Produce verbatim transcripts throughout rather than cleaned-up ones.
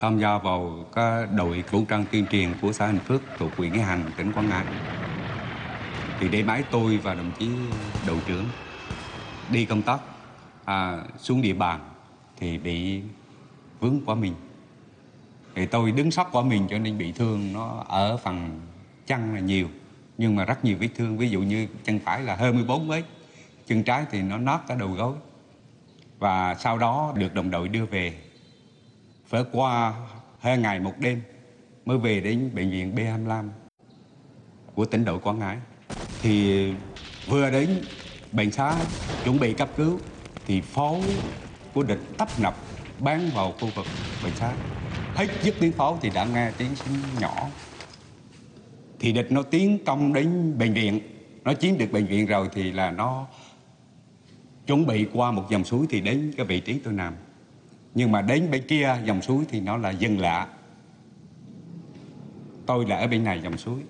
Tham gia vào cái đội vũ trang tuyên truyền của xã Hành Phước thuộc huyện Nghĩa Hành, tỉnh Quảng Ngãi. Thì để máy tôi và đồng chí đội trưởng đi công tác à, xuống địa bàn thì bị vướng quả mìn. Thì tôi đứng sót quả mìn cho nên bị thương nó ở phần chân là nhiều, nhưng mà rất nhiều vết thương. Ví dụ như chân phải là hai mươi bốn vết, chân trái thì nó nát cả đầu gối. Và sau đó được đồng đội đưa về. Phải qua hai ngày một đêm mới về đến bệnh viện B hai mươi lăm của tỉnh đội Quảng Ngãi. Thì vừa đến bệnh xá chuẩn bị cấp cứu thì pháo của địch tấp nập bắn vào khu vực bệnh xá. Hết dứt tiếng pháo thì đã nghe tiếng súng nhỏ. Thì địch nó tiến công đến bệnh viện, nó chiếm được bệnh viện rồi thì là nó chuẩn bị qua một dòng suối thì đến cái vị trí tôi nằm. Nhưng mà đến bên kia dòng suối thì nó là dừng lạ. Tôi là ở bên này dòng suối.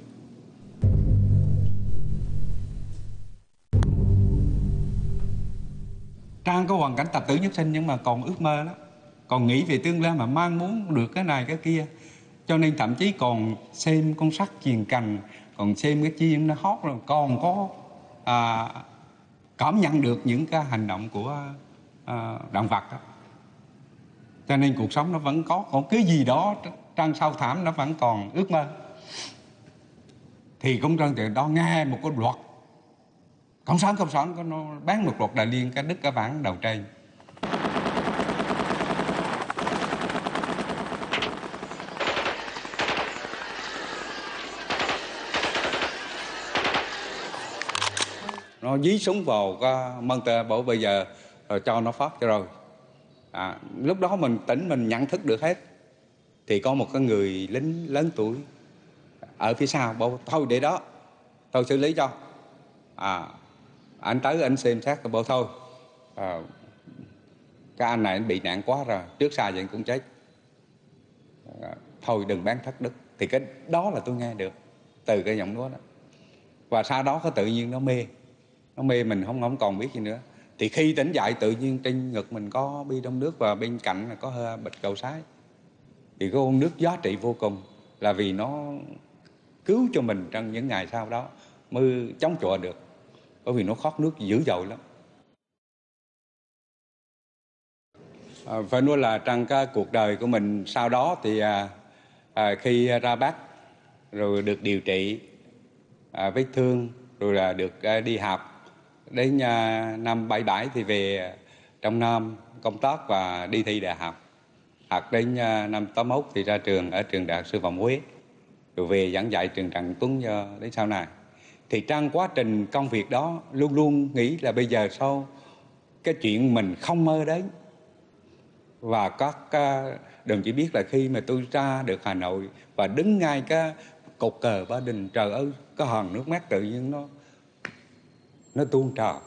Trang có hoàn cảnh tập tử nhất sinh nhưng mà còn ước mơ lắm. Còn nghĩ về tương lai mà mang muốn được cái này cái kia. Cho nên thậm chí còn xem con sắt chuyền cành, còn xem cái chim nó hót rồi, còn có à, cảm nhận được những cái hành động của à, động vật đó. Cho nên cuộc sống nó vẫn có, còn cái gì đó trang sâu thẳm nó vẫn còn ước mơ. Thì cũng trong từ đó nghe một cái loạt cộng sản cộng sản nó bán một loạt Đại Liên cái đứt cái ván đầu trên. Nó dí súng vào cái Monster bảo bây giờ rồi cho nó phát cho rồi. À, lúc đó mình tỉnh mình nhận thức được hết. Thì có một cái người lính lớn tuổi ở phía sau bảo thôi để đó, tôi xử lý cho. À, anh tới anh xem xét bảo thôi. À, cái anh này anh bị nạn quá rồi, trước sau vậy cũng chết. À, thôi đừng bán thất đức. Thì cái đó là tôi nghe được từ cái giọng đó đó. Và sau đó cái tự nhiên nó mê. Nó mê mình không không còn biết gì nữa. Thì khi tỉnh dậy tự nhiên trên ngực mình có bi đông nước và bên cạnh là có hơi bịch cầu sái. Thì cái uống nước giá trị vô cùng là vì nó cứu cho mình trong những ngày sau đó mới chống chọi được. Bởi vì nó khát nước dữ dội lắm. À, phải nói là trong cái cuộc đời của mình sau đó thì à, à, khi ra Bắc rồi được điều trị à, vết thương rồi là được à, đi học. Đến uh, năm bảy bảy thì về trong Nam công tác và đi thi đại học. Học đến uh, năm tám mốt thì ra trường ở trường Đại học Sư phạm Huế. Rồi về giảng dạy trường Trần Tuấn uh, đến sau này. Thì trong quá trình công việc đó luôn luôn nghĩ là bây giờ sau cái chuyện mình không mơ đến. Và các uh, đồng chí biết là khi mà tôi ra được Hà Nội và đứng ngay cái cột cờ Ba Đình, trời ơi cái hòn nước mắt tự nhiên nó nó tuôn trào.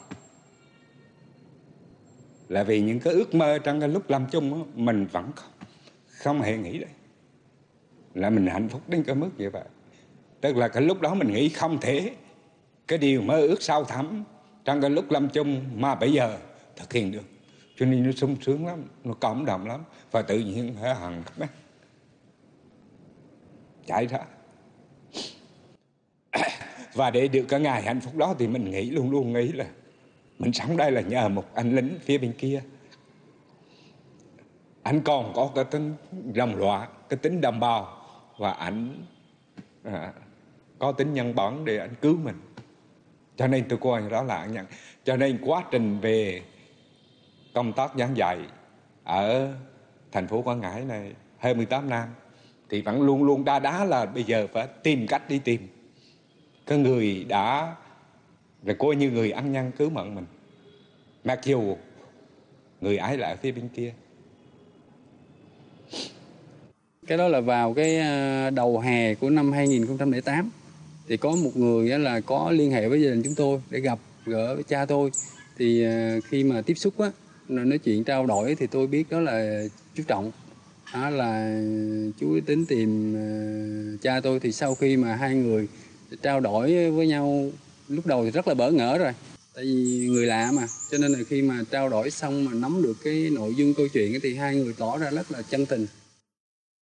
Là vì những cái ước mơ trong cái lúc làm chung đó, mình vẫn không, không hề nghĩ đấy. Là mình hạnh phúc đến cái mức như vậy. Tức là cái lúc đó mình nghĩ không thể cái điều mơ ước sâu thẳm trong cái lúc làm chung mà bây giờ thực hiện được. Cho nên nó sung sướng lắm, nó cảm động lắm. Và tự nhiên phải hằng mắt chạy ra. Và để được cái ngày hạnh phúc đó thì mình nghĩ luôn luôn nghĩ là mình sống đây là nhờ một anh lính phía bên kia. Anh còn có cái tính đồng loại, cái tính đồng bào. Và anh à, có tính nhân bản để anh cứu mình. Cho nên tôi coi đó là anh nhận. Cho nên quá trình về công tác giảng dạy ở thành phố Quảng Ngãi này hai mươi tám năm thì vẫn luôn luôn đa đá là bây giờ phải tìm cách đi tìm cái người đã là coi như người ăn năn cứu mạng mình, mặc dù người ấy lại ở phía bên kia. Cái đó là vào cái đầu hè của năm hai nghìn không trăm lẻ tám thì có một người là có liên hệ với gia đình chúng tôi để gặp gỡ với cha tôi. Thì khi mà tiếp xúc á, nói chuyện trao đổi thì tôi biết đó là chú Trọng. Đó là chú tính tìm cha tôi. Thì sau khi mà hai người trao đổi với nhau lúc đầu thì rất là bỡ ngỡ rồi. Tại vì người lạ mà, cho nên là khi mà trao đổi xong mà nắm được cái nội dung câu chuyện thì hai người tỏ ra rất là chân tình.